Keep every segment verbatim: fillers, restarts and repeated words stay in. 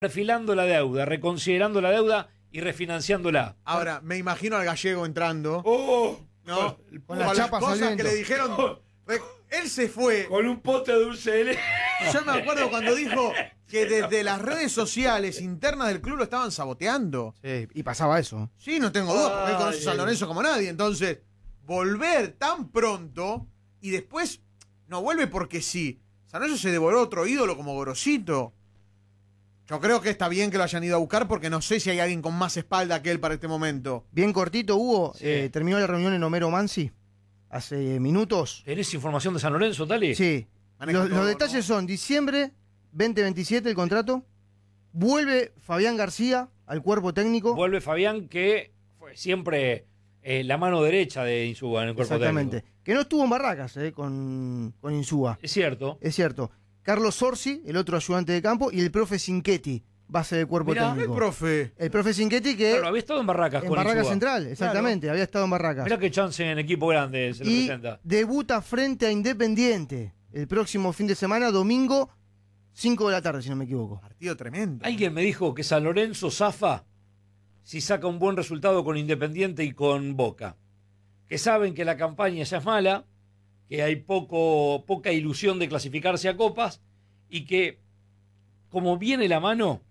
refilando la deuda, reconsiderando la deuda y refinanciándola. Ahora, me imagino al gallego entrando. ¡Oh! ¿No? Con Con las las chapas cosas saliendo. que le dijeron. Re- Él se fue. Con un pote de dulce de leche. Yo me acuerdo cuando dijo que desde las redes sociales internas del club lo estaban saboteando. Sí, y pasaba eso. Sí, no tengo duda, porque él conoce Ay, San Lorenzo como nadie. Entonces, volver tan pronto y después no vuelve porque sí. San Lorenzo se devoró otro ídolo como Gorosito. Yo creo que está bien que lo hayan ido a buscar porque no sé si hay alguien con más espalda que él para este momento. Bien cortito, Hugo. Sí. Eh, terminó la reunión en Homero Mansi hace minutos. ¿Tenés información de San Lorenzo, Tali? Sí. Maneja Los, todo, los detalles ¿no? son diciembre veinte veintisiete el contrato. Vuelve Fabián García al cuerpo técnico. Vuelve Fabián, que fue siempre eh, la mano derecha de Insúa en el cuerpo Exactamente. técnico. Que no estuvo en Barracas eh, con, con Insúa. Es cierto. Es cierto. Carlos Sorsi, el otro ayudante de campo, y el profe Cinquetti va a ser el cuerpo Mirá, El técnico. profe. El profe Cinquetti que Claro, había estado en Barracas en con Barracas Insúa. Central, exactamente, había estado en Barracas. Mirá qué chance en equipo grande se le Y presenta. debuta frente a Independiente el próximo fin de semana, domingo, cinco de la tarde, si no me equivoco. Partido tremendo. Alguien me dijo que San Lorenzo zafa si saca un buen resultado con Independiente y con Boca. Que saben que la campaña ya es mala, que hay poco, poca ilusión de clasificarse a copas y que, como viene la mano,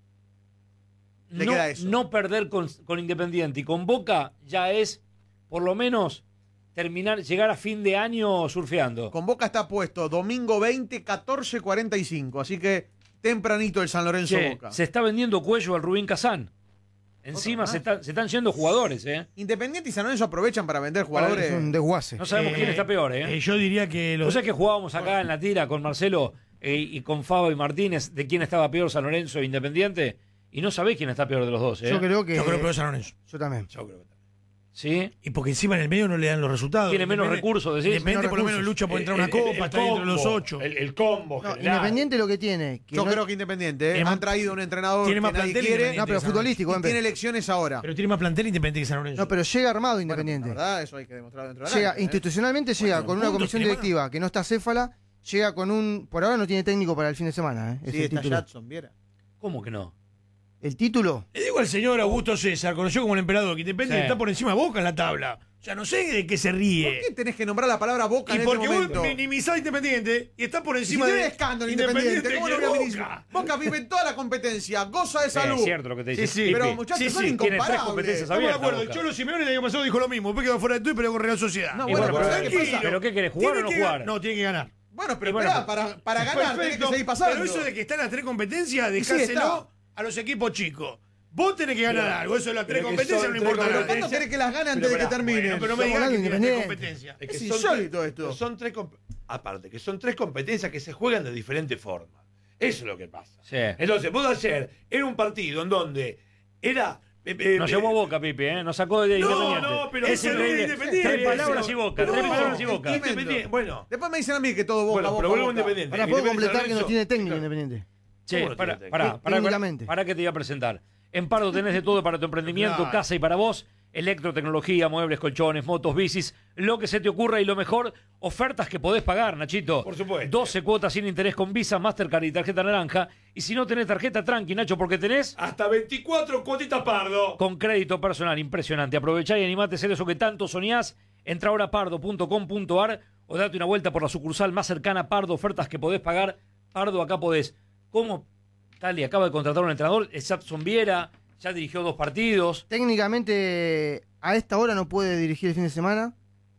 Le no, queda eso. no perder con, con Independiente y con Boca ya es, por lo menos, terminar, llegar a fin de año surfeando. Con Boca está puesto domingo veinte, catorce cuarenta y cinco. Así que tempranito el San Lorenzo Che, Boca. se está vendiendo cuello al Rubín Kazán. Encima Otro se, más. está- se están yendo jugadores, ¿eh? Independiente y San Lorenzo aprovechan para vender jugadores. Es un desguace. No sabemos Eh, quién está peor, ¿eh? eh, yo diría que los. Vos sabés que jugábamos acá en la tira con Marcelo eh, y con Fabo y Martínez de quién estaba peor, San Lorenzo e Independiente, y no sabés quién está peor de los dos, ¿eh? Yo creo que. Yo creo que San Lorenzo. Yo también. Yo creo que también. ¿Sí? Y porque encima en el medio no le dan los resultados. Tiene menos Independiente- recursos, decís. Independiente Menos por lo menos recursos. lucha por entrar a una El- el- copa, el está dentro de los combo, ocho. El, el combo. No, general. Independiente lo que tiene. Que Yo no, creo que Independiente. ¿eh? Tiene más- Han traído un entrenador tiene que más nadie plantel quiere. Independiente. no, pero futbolístico, Y Empe. tiene elecciones ahora. Pero tiene más plantel Independiente que San Lorenzo. No, pero llega armado Bueno, Independiente. la verdad, eso hay que demostrarlo dentro de la Llega, cancha, ¿eh? institucionalmente llega Bueno, con una puntos comisión tiene directiva que no está céfala, llega con un. Por ahora no tiene técnico para el fin de semana, ¿eh? Es Sí, el está título. Jadson, ¿viera? ¿Cómo que no? El título. Le digo al señor Augusto César, conocido como el emperador, que Independiente Sí. está por encima de Boca en la tabla. O sea, no sé de qué se ¿Por ríe. qué tenés que nombrar la palabra Boca Y en porque este vos momento? minimizás a Independiente y está por Y si encima tiene de escándalo Independiente, ¿cómo y no de voy a minimizar? Boca. Boca vive en toda la competencia, goza de Sí, salud. es cierto lo que te dice. Sí, sí, Pipi. Pero muchachos, Sí, son sí, tiene tres incomparables. competencias Estamos de abiertas, acuerdo. Boca. El Cholo Simeone el año pasado dijo lo mismo. Después quedó fuera de tú y peleó con Real Sociedad. No, Y bueno, bueno, pero pero, ¿sabés qué pasa? ¿pero qué querés, jugar o Tiene no que jugar? gan- No, tiene que ganar. Bueno, pero Y bueno, esperá, pero- para, para ganar tenés que seguir pasando. Pero eso de que está en las tres competencias, sí, dejáselo está. a los equipos chicos. Vos tenés que ganar Pero- algo. Eso de las tres pero que competencias son no tres importa ¿Pero nada. cuándo querés que las gane antes Pero de que pará, termine? Bueno, pero no me Estamos digas que hablando de tiene tres Independiente. competencias. Es que Es son insólito tres- esto. Son tres comp- aparte, que son tres competencias que se juegan de diferente forma. Eso es lo que pasa. Sí. Entonces, vos ayer era un partido en donde era. eh, eh, Nos eh, llevó a Boca, Pipi, ¿eh? Nos sacó de No, Independiente. no, pero es ese no es increíble. Independiente. Tres palabras y Boca, No, tres palabras y es Boca. Independiente. Bueno, Después me dicen a mí que todo Boca, bueno, Boca, pero vuelvo a Boca. Independiente. Ahora puedo Independiente completar que no San tiene Lorenzo, técnico claro. Independiente. Che, ¿Cómo no para, tiene para, técnico? para, Técnicamente. para que te voy a presentar. En Pardo tenés de todo para tu emprendimiento, Claro. casa y para vos. Electrotecnología, muebles, colchones, motos, bicis, lo que se te ocurra y lo mejor, ofertas que podés pagar, Nachito. Por supuesto. doce cuotas sin interés con Visa, Mastercard y tarjeta naranja. Y si no tenés tarjeta, tranqui, Nacho, porque tenés Hasta veinticuatro cuotitas pardo. con crédito personal. Impresionante. Aprovechá y animate a hacer eso que tanto soñás. Entra ahora a pardo punto com punto ar o date una vuelta por la sucursal más cercana a Pardo. Ofertas que podés pagar. Pardo, acá podés. ¿Cómo? Tali acaba de contratar a un entrenador. Es Jadson Viera. Ya dirigió dos partidos. Técnicamente, a esta hora no puede dirigir el fin de semana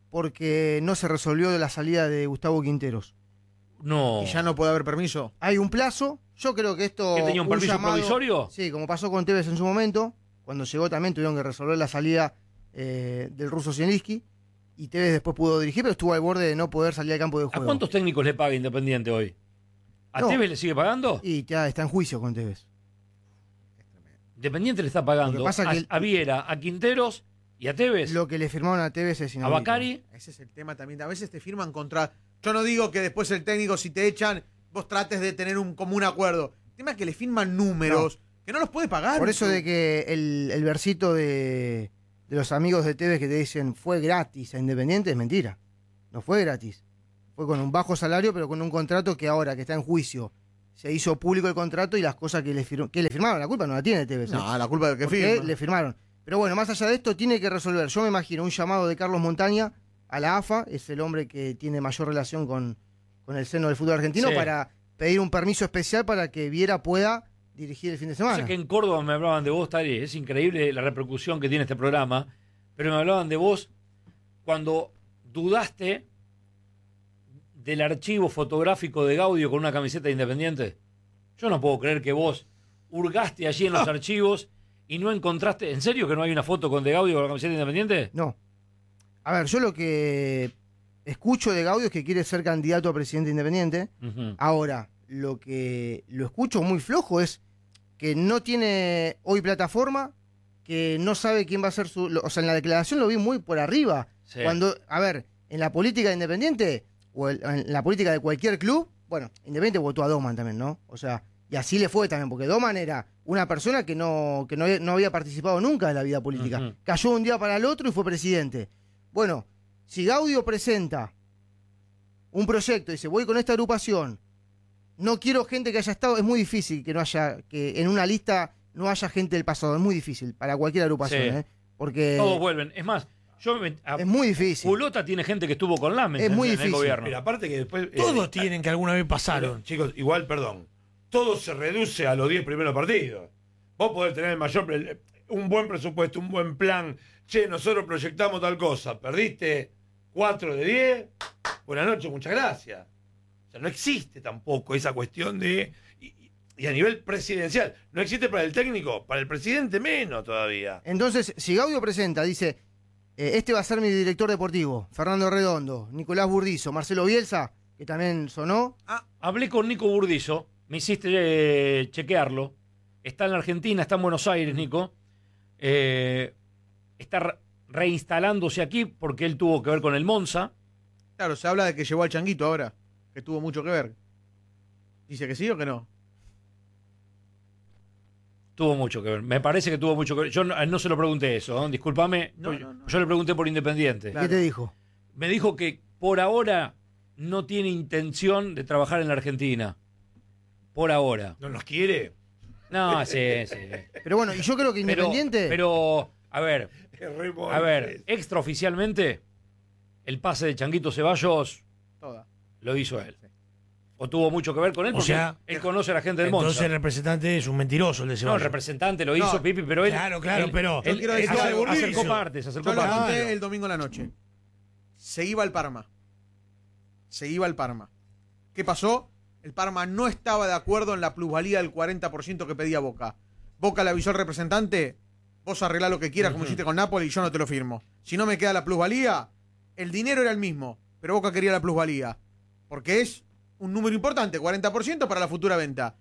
porque no se resolvió de la salida de Gustavo Quinteros. No. Y ya no puede haber permiso. Hay un plazo. Yo creo que esto. ¿Que tenía un permiso provisorio? Sí, como pasó con Tevez en su momento. Cuando llegó también tuvieron que resolver la salida eh, del ruso Zielinski. Y Tevez después pudo dirigir, pero estuvo al borde de no poder salir al campo de ¿A juego. cuántos técnicos le paga Independiente hoy? ¿A No. Tevez le sigue pagando? Y ya está en juicio con Tevez. Independiente le está Lo pagando que pasa a, que el- a Viera, a Quinteros y a Tevez. Lo que le firmaron a Tevez es A inaudito. Bacari. Ese es el tema también. A veces te firman contra. Yo no digo que después el técnico, si te echan, vos trates de tener un común acuerdo. El tema es que le firman números que no los puede pagar. Por eso de que el, el versito de, de los amigos de Tevez que te dicen fue gratis a Independiente es mentira. No fue gratis. Fue con un bajo salario, pero con un contrato que ahora que está en juicio, se hizo público el contrato y las cosas que le, fir- que le firmaron. La culpa no la tiene T V C. No, la culpa del que Porque firma. le firmaron. Pero bueno, más allá de esto, tiene que resolver. Yo me imagino un llamado de Carlos Montaña a la A F A, es el hombre que tiene mayor relación con, con el seno del fútbol argentino, Sí. para pedir un permiso especial para que Viera pueda dirigir el fin de semana. Sé que en Córdoba me hablaban de vos, Tari, es increíble la repercusión que tiene este programa, pero me hablaban de vos cuando dudaste del archivo fotográfico de Gaudio con una camiseta de Independiente. Yo no puedo creer que vos hurgaste allí en los archivos y no encontraste... ¿En serio que no hay una foto con de Gaudio con la camiseta de Independiente? No. A ver, yo lo que escucho de Gaudio es que quiere ser candidato a presidente independiente. Ujú. Ahora, lo que lo escucho muy flojo es que no tiene hoy plataforma, que no sabe quién va a ser su... lo- O sea, en la declaración lo vi muy por arriba. Sí. Cuando, a ver, en la política de Independiente, o el- en la política de cualquier club, bueno, Independiente votó a Doman también, ¿no? O sea, y así le fue también, porque Doman era una persona que no, que no, había- no había participado nunca en la vida política. Ujú. Cayó un día para el otro y fue presidente. Bueno, si Gaudio presenta un proyecto y dice, voy con esta agrupación, no quiero gente que haya estado, es muy difícil que no haya, que en una lista no haya gente del pasado, es muy difícil para cualquier agrupación, Sí. ¿eh? Porque Todos vuelven. Es más, yo me, a- es muy difícil. Culota tiene gente que estuvo con Lames Es en, muy en el difícil. gobierno. Pero aparte que después... eh, Todos tienen que alguna vez pasaron. Chicos, igual, perdón. Todo se reduce a los diez primeros partidos. Vos podés tener el mayor pre- un buen presupuesto, un buen plan. Che, nosotros proyectamos tal cosa. Perdiste cuatro de diez. Buenas noches, muchas gracias. O sea, no existe tampoco esa cuestión de... Y, y a nivel presidencial. No existe para el técnico, para el presidente menos todavía. Entonces, si Gaudio presenta, dice, eh, este va a ser mi director deportivo, Fernando Redondo, Nicolás Burdizo, Marcelo Bielsa, que también sonó. Hablé con Nico Burdizo, me hiciste eh, chequearlo. Está en la Argentina, está en Buenos Aires, Nico. Eh, está re- reinstalándose aquí porque él tuvo que ver con el Monza. Claro, se habla de que llevó al Changuito ahora, que tuvo mucho que ver. ¿Dice que sí o que no? Tuvo mucho que ver. Me parece que tuvo mucho que ver. Yo no, no se lo pregunté eso, ¿eh? Discúlpame. No, yo, no, no. yo le pregunté por Independiente. Claro. ¿Qué te dijo? Me dijo que por ahora no tiene intención de trabajar en la Argentina. Por ahora. ¿No nos quiere? No, sí, sí. Pero bueno, y yo creo que Pero, Independiente... pero, a ver, Es re a ver, extraoficialmente, el pase de Changuito Ceballos Toda. lo hizo él. O tuvo mucho que ver con él O porque sea, él conoce a la gente del Entonces Monza. el representante es un mentiroso, el de No, Ceballos. el representante lo hizo, No, Pipi, pero él. claro, claro, él- pero- él Yo quiero decir acer- algo. acercó partes, acercó Yo lo partes. Claro. conté el domingo en la noche. Se iba al Parma. Se iba al Parma. ¿Qué pasó? El Parma no estaba de acuerdo en la plusvalía del cuarenta por ciento que pedía Boca. Boca le avisó al representante, vos arreglá lo que quieras como hiciste con Napoli y yo no te lo firmo. Si no me queda la plusvalía, el dinero era el mismo, pero Boca quería la plusvalía. Porque es un número importante, cuarenta por ciento para la futura venta.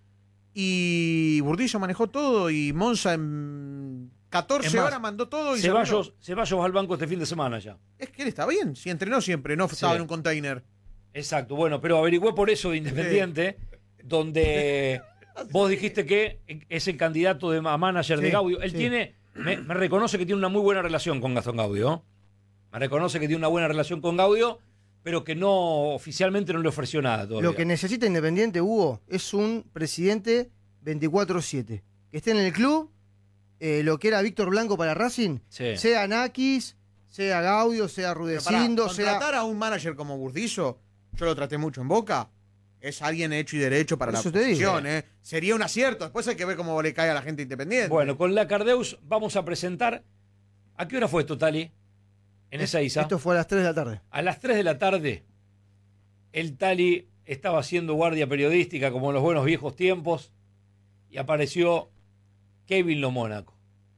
Y Burdizo manejó todo y Monza en catorce Es más, horas mandó todo y se Ceballos, arregló. Ceballos va al banco este fin de semana ya. Es que él está bien, si entrenó siempre, no estaba Sí. en un container. Exacto, bueno, pero averigüé por eso de Independiente, donde vos dijiste que es el candidato de, a manager de Sí, Gaudio. Él sí. tiene, me, me reconoce que tiene una muy buena relación con Gastón Gaudio. Me reconoce que tiene una buena relación con Gaudio, pero que no oficialmente no le ofreció nada todavía. Lo que necesita Independiente, Hugo, es un presidente veinticuatro siete. Que esté en el club, eh, lo que era Víctor Blanco para Racing, Sí. sea Nakis, sea Gaudio, sea Pero pará, Rudecindo, sea... contratar a un manager como Burdizo, yo lo traté mucho en Boca, es alguien hecho y derecho para Eso la te digo. posición, ¿eh? Sería un acierto, después hay que ver cómo le cae a la gente independiente. Bueno, con la Cardeus vamos a presentar. ¿A qué hora fue esto, Tali? En esa Isa. Esto fue a las tres de la tarde. A las tres de la tarde, el Tali estaba haciendo guardia periodística como en los buenos viejos tiempos y apareció Kevin Lo Mónaco.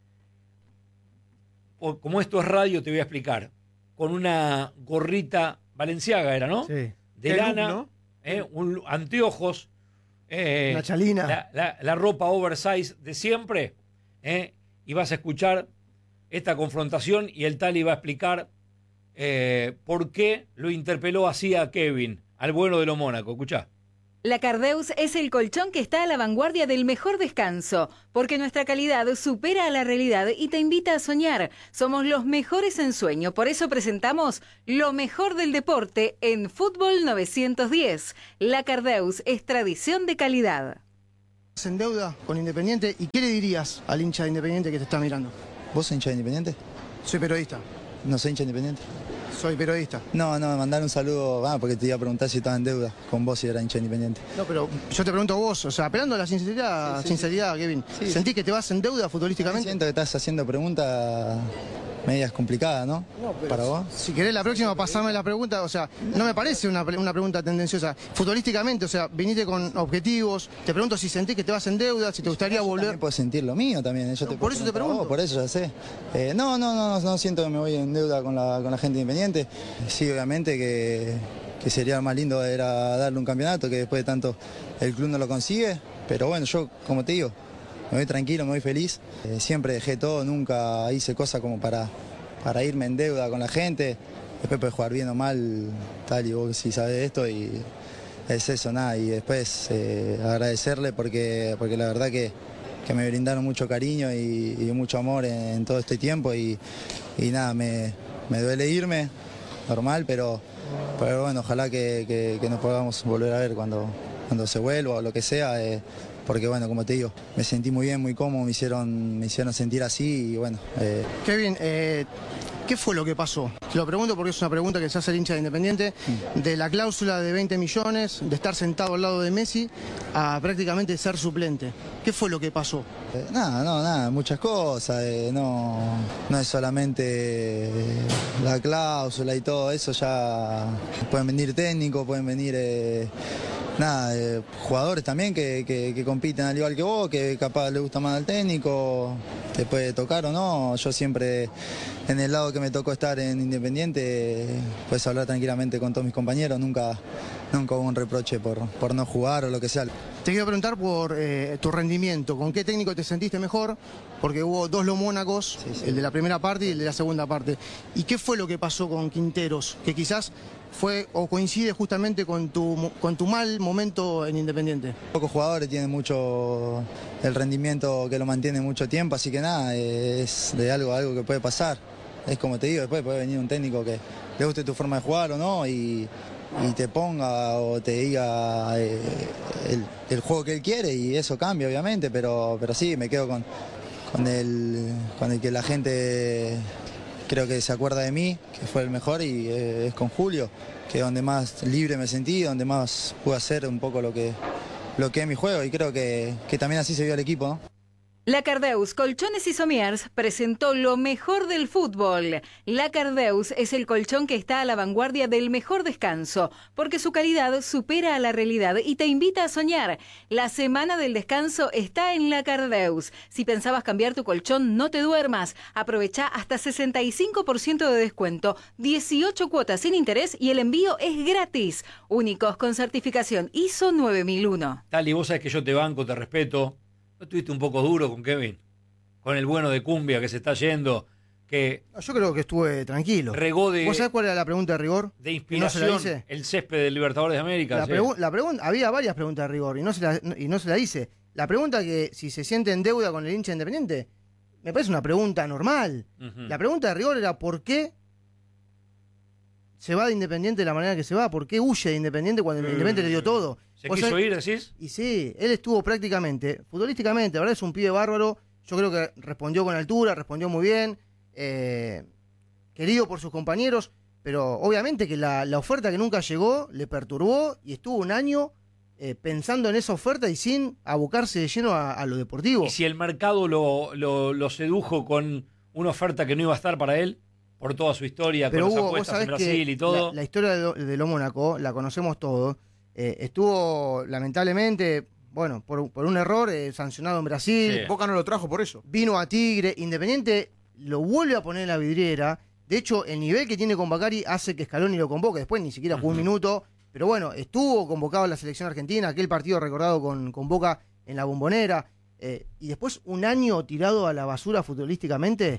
O- Como esto es radio, te voy a explicar. Con una gorrita Valenciaga era, ¿no? Sí. De Qué look, lana, ¿no? eh, un, anteojos, eh, Una chalina. la, la- la ropa oversize de siempre, eh, y vas a escuchar esta confrontación y el Tali va a explicar eh, por qué lo interpeló así a Kevin, al bueno de Lo Mónaco. Escuchá. La Cardeus es el colchón que está a la vanguardia del mejor descanso, porque nuestra calidad supera a la realidad y te invita a soñar. Somos los mejores en sueño, por eso presentamos lo mejor del deporte en Fútbol novecientos diez. La Cardeus es tradición de calidad. ¿En deuda con Independiente? ¿Y qué le dirías al hincha de Independiente que te está mirando? ¿Vos sos hincha de Independiente? Soy periodista. ¿No soy hincha de Independiente? Soy periodista. No, no, mandar un saludo, ah, porque te iba a preguntar si estaba en deuda con vos y era hincha de Independiente. No, pero yo te pregunto a vos, o sea, apelando a la sinceridad, Sí, sí, sinceridad, Kevin. Sí. ¿Sentís que te vas en deuda futbolísticamente? Siento que estás haciendo preguntas medias complicadas, ¿no? No, pero Para vos. Si querés la próxima pasarme la pregunta, o sea, no me parece una, pre- una pregunta tendenciosa. Futbolísticamente, o sea, viniste con objetivos, te pregunto si sentís que te vas en deuda, si te gustaría Yo volver. también puedo sentir lo mío también. Yo te No, por puedo eso te preguntar a vos, pregunto. por eso ya sé. Eh, no, no, no, no, no siento que me voy en deuda con la, con la gente independiente. Sí, obviamente que, que sería más lindo era darle un campeonato, que después de tanto el club no lo consigue. Pero bueno, yo, como te digo, me voy tranquilo, me voy feliz. Eh, siempre dejé todo, nunca hice cosas como para, para irme en deuda con la gente. Después puedes jugar bien o mal, tal, y vos sí sabés esto, y es eso, nada. Y después eh, agradecerle porque, porque la verdad que, que me brindaron mucho cariño y, y mucho amor en, en todo este tiempo. Y, y nada, me, me duele irme, normal, pero, pero bueno, ojalá que, que, que nos podamos volver a ver cuando, cuando se vuelva o lo que sea. Eh, porque bueno, como te digo, me sentí muy bien, muy cómodo, me hicieron, me hicieron sentir así y bueno. Eh, Kevin, eh, ¿qué fue lo que pasó? Te lo pregunto porque es una pregunta que se hace el hincha de Independiente, de la cláusula de veinte millones, de estar sentado al lado de Messi, a prácticamente ser suplente. ¿Qué fue lo que pasó? Eh, nada, no, nada, muchas cosas, eh, no, no es solamente eh, la cláusula y todo eso, ya pueden venir técnicos, pueden venir eh, nada, eh, jugadores también que, que, que compiten al igual que vos, que capaz le gusta más al técnico, te puede tocar o no. Yo siempre, en el lado que me tocó estar en Independiente, puedes hablar tranquilamente con todos mis compañeros, nunca, nunca hubo un reproche por, por no jugar o lo que sea. Te quiero preguntar por eh, tu rendimiento, ¿con qué técnico te sentiste mejor? Porque hubo dos Lomónacos, Sí, sí. el de la primera parte y el de la segunda parte. ¿Y qué fue lo que pasó con Quinteros? Que quizás fue o coincide justamente con tu, con tu mal momento en Independiente. Pocos jugadores tienen mucho el rendimiento que lo mantiene mucho tiempo, así que nada, es de algo, algo que puede pasar. Es como te digo, después puede venir un técnico que le guste tu forma de jugar o no y, y te ponga o te diga eh, el, el juego que él quiere y eso cambia obviamente, pero, pero sí, me quedo con, con, el, con el que la gente creo que se acuerda de mí, que fue el mejor y eh, es con Julio, que es donde más libre me sentí, donde más pude hacer un poco lo que, lo que es mi juego y creo que, que también así se vio el equipo, ¿no? La Cardeus Colchones y Somiers presentó lo mejor del fútbol. La Cardeus es el colchón que está a la vanguardia del mejor descanso, porque su calidad supera a la realidad y te invita a soñar. La semana del descanso está en La Cardeus. Si pensabas cambiar tu colchón, no te duermas. Aprovecha hasta sesenta y cinco por ciento de descuento, dieciocho cuotas sin interés y el envío es gratis. Únicos con certificación I S O nueve mil uno. Tali, vos sabés que yo te banco, te respeto. ¿No estuviste un poco duro con Kevin? Con el bueno de Cumbia que se está yendo, que Yo creo que estuve tranquilo. regó de, ¿Vos sabés cuál era la pregunta de rigor? de ¿Y no se la inspiración hice? el césped del Libertadores de América. La, sí. pregu- la pregunta, había varias preguntas de rigor y no, se la, y no se la hice. La pregunta que si se siente en deuda con el hincha independiente, me parece una pregunta normal. Ujú. La pregunta de rigor era ¿por qué se va de Independiente de la manera que se va? ¿Por qué huye de Independiente cuando el Independiente le dio todo? ¿Se ¿Vos quiso sabés- ir, decís? Y sí, él estuvo prácticamente, futbolísticamente, la verdad es un pibe bárbaro. Yo creo que respondió con altura, respondió muy bien, eh, querido por sus compañeros, pero obviamente que la, la oferta que nunca llegó le perturbó y estuvo un año eh, pensando en esa oferta y sin abocarse de lleno a, a lo deportivo. Y si el mercado lo, lo, lo sedujo con una oferta que no iba a estar para él, por toda su historia, Pero con las Hugo, vos apuestas en sabés que Brasil y todo. La, la historia de, lo- de lo Mónaco la conocemos todos. Eh, estuvo lamentablemente, bueno, por, por un error eh, sancionado en Brasil. Sí. Boca no lo trajo por eso. Vino a Tigre, Independiente lo vuelve a poner en la vidriera. De hecho, el nivel que tiene con Bacari hace que Scaloni lo convoque. Después ni siquiera jugó un minuto. Pero bueno, estuvo convocado a la selección argentina, aquel partido recordado con, con Boca en la Bombonera. Eh, y después un año tirado a la basura futbolísticamente.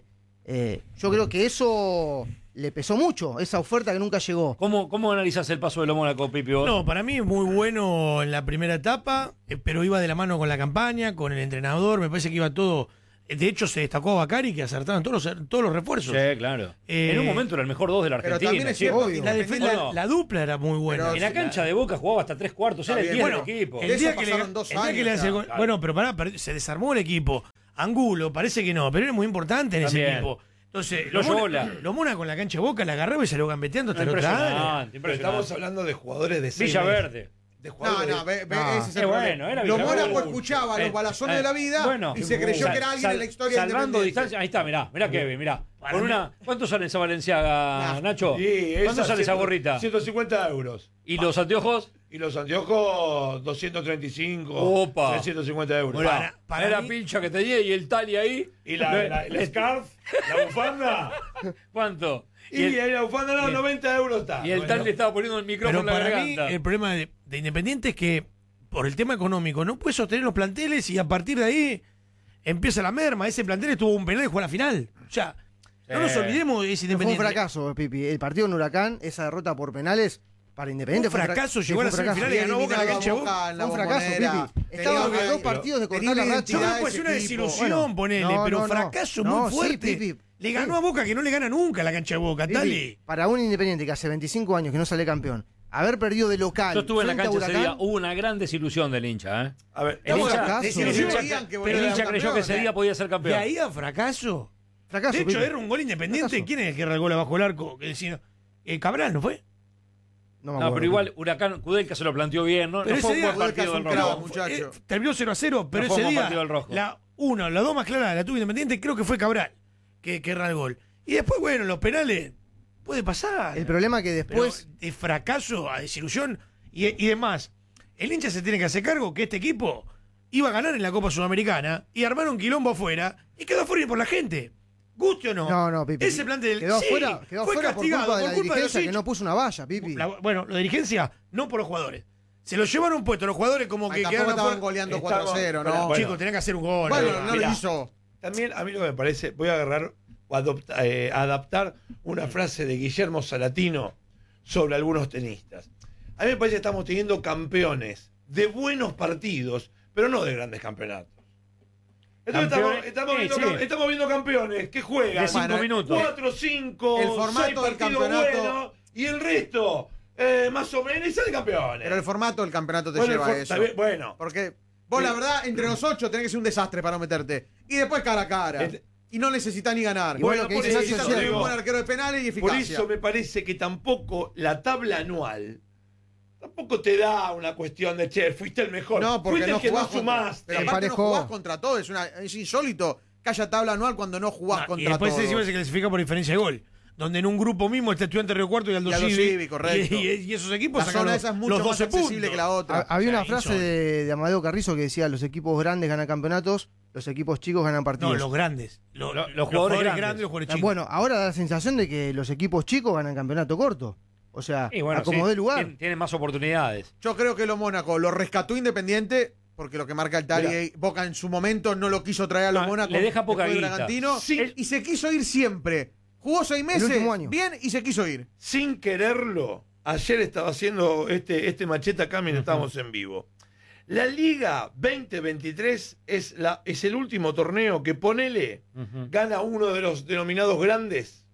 Eh, yo creo que eso le pesó mucho, esa oferta que nunca llegó. ¿Cómo, cómo analizás el paso de lo Mónaco, Pipi? vos? No, para mí es muy bueno en la primera etapa, eh, pero iba de la mano con la campaña, con el entrenador, me parece que iba todo. De hecho, se destacó a Bacari, que acertaron todos los, todos los refuerzos. Sí, claro. Eh, en un momento era el mejor dos de la Pero Argentina. también es ¿sí? cierto, obvio. La, defen- ¿O la- no? la dupla era muy buena. Pero En la cancha de Boca jugaba hasta tres cuartos, era el Está diez bien. del Bueno, equipo. El De eso día, que le, pasaron dos el día años que le hace ya, el gol- claro. Bueno, pero pará, per- se desarmó el equipo. Angulo, parece que no, pero era muy importante en También. ese equipo. Entonces, Lo los Mona- Yola. los Mona con la cancha de Boca la agarraba y se lo gambeteando hasta la otra área. Impresionante, Pero impresionante. estamos hablando de jugadores de seis Villaverde. meses. De No, jugadores no, ve, ve, No. ese es Eh, el bueno, problema. era Lo Villaverde. Mónaco escuchaba Eh, los balazones eh, de la vida bueno, y se creyó sal- que era alguien sal- en la historia Salvando independiente. distancia. Ahí está, mirá, mirá Kevin, mirá. Para Con mí- una, ¿cuánto sale esa Valenciaga, Nah. Nacho? Sí, ¿Cuánto esa sale esa ciento- gorrita? ciento cincuenta euros. ¿Y los anteojos? Y los anteojos, doscientos treinta y cinco. Opa. trescientos cincuenta euros. Mirá, Para- para era mí- pincha que tenía y el tali ahí. Y la, la, la scarf, la bufanda. ¿Cuánto? Y, el, ahí la bufanda, no, y el- noventa euros está. y el Bueno. tal le estaba poniendo el micrófono Pero en la para mí, garganta. el problema de, de Independiente es que, por el tema económico, no puede sostener los planteles y a partir de ahí empieza la merma. Ese plantel estuvo un penal y jugó a la final. O sea, no nos Sí. olvidemos de ese Fue un Independiente. fracaso, Pipi. El partido en Huracán, esa derrota por penales, para Independiente Un fue fra- fracaso, sí, llegó fue a la un fracaso. semifinal y ganó Boca en la cancha de Boca. en la Fue un fracaso, Bombonera. Pipi. Estaban Tenía- a dos partidos de tenía cortar la una racha. Yo creo identidad que fue ese una equipo. desilusión, Bueno, ponele, no, pero no, no. fracaso No, muy sí, fuerte. Pipi. Le ganó Sí. a Boca que no le gana nunca la cancha de Boca, Pipi, Tali. para un Independiente que hace veinticinco años que no sale campeón, haber perdido de local. Yo estuve en la frente a cancha ese Huracán, día, hubo una gran desilusión del hincha, ¿eh? A ver, El Estamos hincha, fracaso. el Sí, hincha- sí, veían que el volvían hincha creyó que ese campeones. día podía ser De campeón. ahí a fracaso. fracaso, De hecho, Pipi. era un gol independiente. Fracaso. ¿Quién es el que erra el gol abajo del arco? Que decía, eh, Cabral, ¿no fue? No, me No, acuerdo, pero igual Pipi. Huracán Kudelka se lo planteó bien, ¿no? Pero no fue ese un buen día- partido del Kudelka es un rojo. crack, muchacho. Eh, terminó cero a cero, pero No fue ese un buen día, partido del Rojo. la una, la dos más clara la tuvo Independiente, creo que fue Cabral, que, que erra el gol. Y después, bueno, los penales, puede pasar. El problema que Pero después. de fracaso a desilusión y, y demás, el hincha se tiene que hacer cargo que este equipo iba a ganar en la Copa Sudamericana y armaron quilombo afuera y quedó afuera por la gente. Guste o no. No, no, Pipi. Ese plantel Quedó sí, afuera, quedó fue afuera por castigado culpa de la por culpa de los dirigencia que hinchas. no puso una valla, Pipi. La- bueno, la dirigencia no por los jugadores. Se lo llevaron puesto los jugadores como Ay, que tampoco quedaron estaban afuera. goleando Estaba- cuatro a cero, Bueno, ¿no? bueno. Chicos, tenían que hacer un gol. Bueno, ¿no? no lo Mirá. hizo. También a mí lo que me parece, voy a agarrar o adopta- eh, adaptar una frase de Guillermo Salatino sobre algunos tenistas. A mí me parece que estamos teniendo campeones de buenos partidos, pero no de grandes campeonatos. Entonces Campeones, estamos, estamos sí, viendo, sí. cam- estamos viendo campeones que juegan De cinco Bueno, minutos. cuatro, cinco, El formato seis del partidos campeonato- buenos y el resto eh, más o menos y salen campeones. Pero el formato del campeonato te Bueno, el lleva for- a eso. está bien, bueno, Porque vos, la verdad, entre los ocho tenés que ser un desastre para no meterte. Y después cara a cara. El- Y no necesitas ni ganar. Igual Bueno, lo que por dice eso Nacho es necesitas te tener cierto. un digo, buen arquero de penales y por eficacia. eso me parece que tampoco la tabla anual tampoco te da una cuestión de che, fuiste el mejor. No, porque fuiste no el que jugás no contra, sumaste. pero aparte no Emparejó. jugás contra todo. Es, una, es insólito que haya tabla anual cuando no jugás No, y contra después todos. encima se clasifica por diferencia de gol. Donde en un grupo mismo está Estudiante Río Cuarto y Aldo Y Aldo Civi, Civi, correcto. Y, y- y esos equipos La sacan zona los, esa es los mucho más doce accesible puntos. que la otra. Ha- Había O sea, una frase insólito. de, de Amadeo Carrizo que decía: los equipos grandes ganan campeonatos, los equipos chicos ganan No, partidos. los grandes. Lo- Lo- los los, jugadores jugadores grandes. grandes y los jugadores Ah, chicos. Bueno, ahora da la sensación de que los equipos chicos ganan campeonato corto. O sea, Y bueno, acomodé sí, lugar. tienen, tienen más oportunidades. Yo creo que lo Mónaco lo rescató Independiente, porque lo que marca el Tali, Mirá. Boca en su momento no lo quiso traer a los No, Mónaco. le deja poca después del guita. Bragantino, Sí. y se quiso ir siempre. Jugó seis meses, último año. bien, y se quiso ir. Sin quererlo, ayer estaba haciendo este, este macheta acá mientras estábamos en vivo. La Liga veinte veintitrés es, la, es el último torneo que ponele, Ujú. gana uno de los denominados grandes.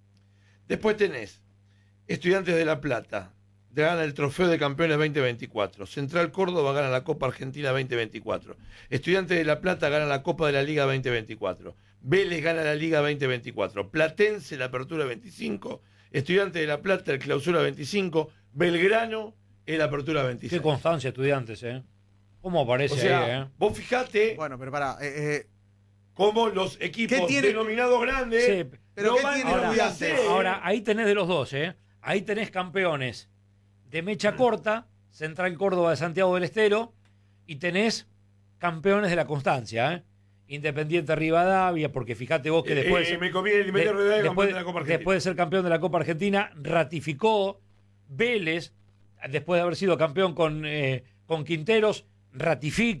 Después tenés Estudiantes de La Plata, gana el Trofeo de Campeones veinte veinticuatro. Central Córdoba gana la Copa Argentina veinte veinticuatro. Estudiantes de La Plata gana la Copa de la Liga veinte veinticuatro. Vélez gana la Liga veinte veinticuatro. Platense la Apertura veinticinco. Estudiantes de La Plata el Clausura veinticinco. Belgrano el Apertura Qué veintiséis. constancia, estudiantes, ¿eh? ¿Cómo aparece O sea, ahí, eh? vos fijate Bueno, pero pará. eh, eh, cómo los equipos ¿Qué tiene- denominados grandes Sí, pero no ¿qué van tiene a ahora, Estudiantes? ahora, ahí tenés de los dos, ¿eh? Ahí tenés campeones de mecha corta, Central Córdoba de Santiago del Estero, y tenés campeones de la constancia, ¿eh? Independiente Rivadavia, porque fíjate vos que Eh, después, eh, me conviene el Independiente de- Rivadavia después, campeón de la Copa Argentina. después de ser campeón de la Copa Argentina, ratificó Vélez, después de haber sido campeón con, eh, con Quinteros, ratifica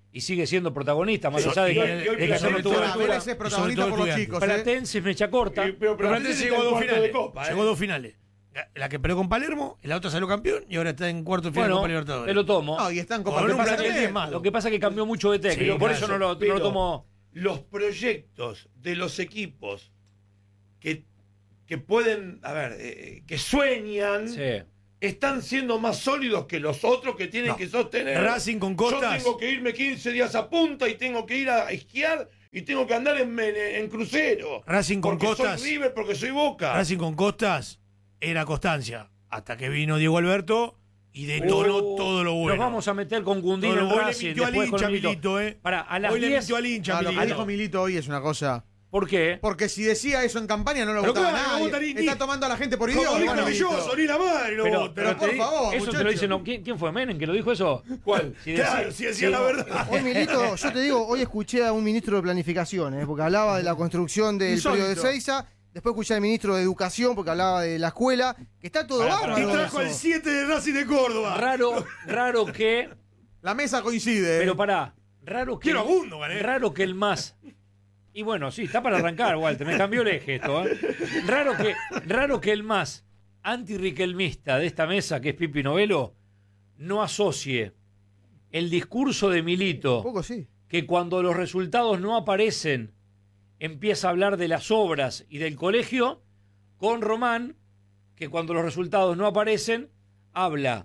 y sigue siendo protagonista, más Sí, allá de y que, hoy- de hoy que ayer no tuvo Pero altura. Vélez es protagonista sobre todo por los estudiantes. chicos, ¿eh? Platense es mecha corta. Y- pero Pero antes Platense llegó a está en dos cuarto finales. de Copa, Llegó ¿eh? a dos finales. La que perdió con Palermo, la otra salió campeón y ahora está en cuarto de final de Bueno, Copa Libertadores. te lo tomo. No, y están con Con un pasa plantel que- diezmado. Lo que pasa es que cambió mucho de técnico, Sí, por claro, eso no lo, no pero- lo tomo. Los proyectos de los equipos que, que pueden, a ver, eh, que sueñan, Sí. están siendo más sólidos que los otros que tienen No. que sostener. Racing con Costas. Yo tengo que irme quince días a punta y tengo que ir a esquiar y tengo que andar en, en- en crucero. Racing con porque Costas. soy River, porque soy Boca. Racing con Costas era constancia. Hasta que vino Diego Alberto y detonó Oh, todo lo bueno. Nos vamos a meter con Gundín Todo lo en bueno. Hoy le Racing. mintió al después con hincha, Milito. Milito, eh. Pará, a las Hoy le diez. mintió al hincha, Ah, lo que Milito. dijo Milito hoy es una cosa. ¿Por qué? Porque si decía eso en campaña no lo Pero votaba claro, no nadie. vota ni- Está tomando a la gente por Como idiota. dijo bueno, Milloso, ni la madre lo Pero, vota. pero te por di- favor, eso te lo muchacho. dice. No, ¿quién, quién fue Menem que lo dijo eso? ¿Cuál? Si Claro, si decía sí. la verdad. Hoy, Milito, yo te digo, hoy escuché a un ministro de Planificación, ¿eh? porque hablaba de la construcción del Insólito. periodo de Seiza. Después escuché al ministro de Educación, porque hablaba de la escuela. Que está todo Pará, bárbaro. pará, Y pará. trajo el eso. siete de Racing de Córdoba. Raro, raro que. La mesa coincide. Pero pará, raro que. Quiero a Gundogan, eh. Raro que el más. Y bueno, sí, está para arrancar, Walter. Me cambió el eje esto, ¿eh? Raro que, raro que el más antirriquelmista de esta mesa, que es Pipi Novelo, no asocie el discurso de Milito, Un poco sí. que cuando los resultados no aparecen, empieza a hablar de las obras y del colegio, con Román, que cuando los resultados no aparecen, habla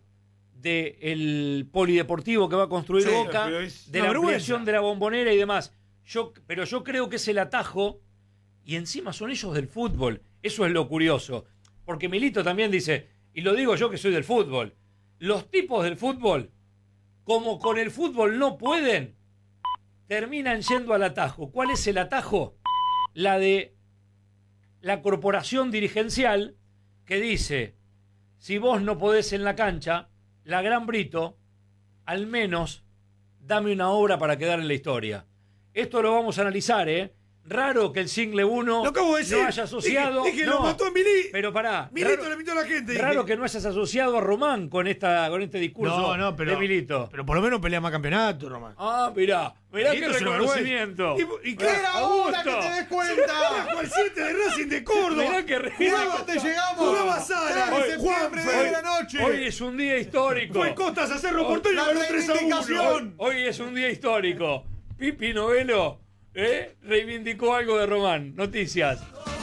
del polideportivo que va a construir Sí, Boca, pero es de una la vergüenza. ampliación de la bombonera y demás. Yo, pero yo creo que es el atajo, y encima son ellos del fútbol. Eso es lo curioso. Porque Milito también dice, y lo digo yo que soy del fútbol, los tipos del fútbol, como con el fútbol no pueden, terminan yendo al atajo. ¿Cuál es el atajo? La de la corporación dirigencial que dice, si vos no podés en la cancha, la Gran Brito, al menos dame una obra para quedar en la historia. Esto lo vamos a analizar, ¿eh? Raro que el Single uno Lo acabo de decir. no haya asociado... Es que, es que no, lo mató a Milito. pero pará, Milito raro, le mintió a la gente. dije. raro que no hayas asociado a Román con, esta, con este discurso No, no, pero, de Milito. pero por lo menos pelea más campeonato, Román. Ah, mirá, mirá Milito qué es una reconocimiento. vergüenza. Y- y Mirá, ¡Era hora que Augusto. te des cuenta! Trajo al siete de Racing de Córdoba. Mirá que re- ¡Mirá dónde llegamos! Jugaba Sara. tres de septiembre, Juanfe. nueve de la noche. Hoy es un día histórico. Fue Costas a Cerro Porteño La ganó tres a uno. reivindicación. Hoy es un día histórico. Pipi Novelo, ¿eh? Reivindicó algo de Román. Noticias.